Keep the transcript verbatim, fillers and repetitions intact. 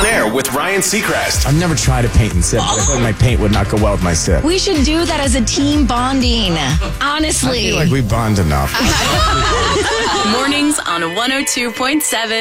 On Air with Ryan Seacrest. I've never tried to paint and sip, but I feel like my paint would not go well with my sip. We should do that as a team bonding. Honestly. I feel like we bond enough. Mornings on one oh two point seven.